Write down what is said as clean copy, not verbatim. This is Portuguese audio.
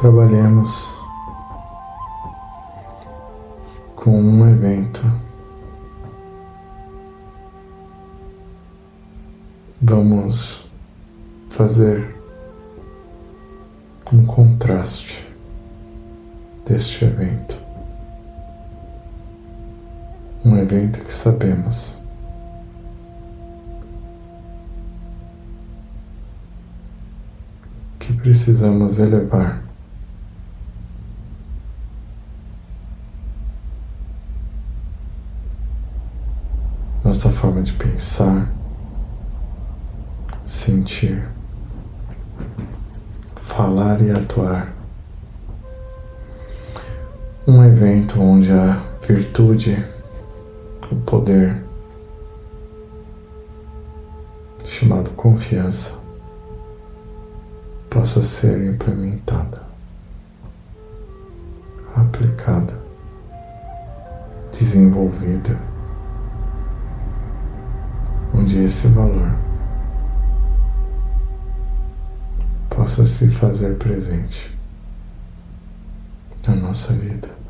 trabalhemos com um evento. Vamos fazer um contraste deste evento. Um evento que sabemos que precisamos elevar nossa forma de pensar, sentir, falar e atuar. Um evento onde a virtude, o poder, chamado confiança, possa ser implementada, aplicada, desenvolvida, onde esse valor possa se fazer presente na nossa vida.